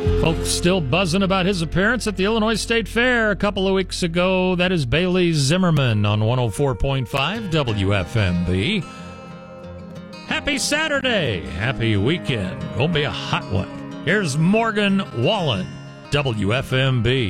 Folks still buzzing about his appearance at the Illinois State Fair a couple of weeks ago. That is Bailey Zimmerman on 104.5 WFMB. Happy Saturday. Happy weekend. Gonna be a hot one. Here's Morgan Wallen, WFMB.